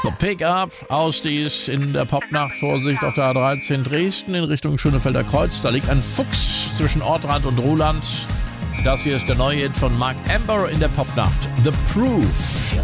The Pickup, Ausdies in der Popnacht. Vorsicht auf der A13 Dresden in Richtung Schönefelder Kreuz. Da liegt ein Fuchs zwischen Ortrand und Ruhland. Das hier ist der neue Hit von Mark Amber in der Popnacht. The Proof.